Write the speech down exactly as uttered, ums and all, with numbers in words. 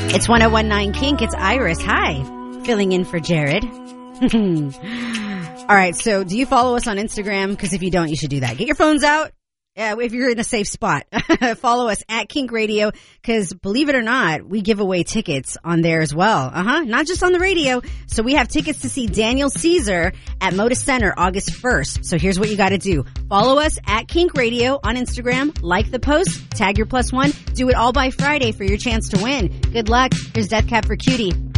It's one oh one point nine Kink. It's Iris. Hi. Filling in for Jared. All right. So do you follow us on Instagram? Because if you don't, you should do that. Get your phones out. Yeah, if you're in a safe spot. Follow us at Kink Radio. Because believe it or not, we give away tickets on there as well. Uh-huh. Not just on the radio. So we have tickets to see Daniel Caesar at Moda Center August first. So here's what you got to do. Follow us at Kink Radio on Instagram. Like the post. Tag your plus one. Do it all by Friday for your chance to win. Good luck. Here's Death Cab for Cutie.